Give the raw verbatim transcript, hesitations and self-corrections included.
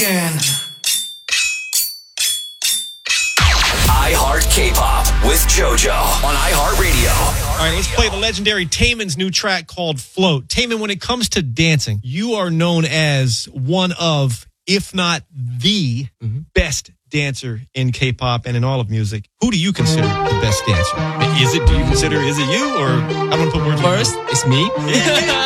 again. iHeart K-Pop with JoJo on iHeartRadio. All right, let's play the legendary Taemin's new track called Float. Taemin, when it comes to dancing, you are known as one of, if not the mm-hmm. best dancer in K-pop and in all of music. Who do you consider the best dancer? Is it, do you consider, is it you, or I don't want to put words in your mouth? First, it's me.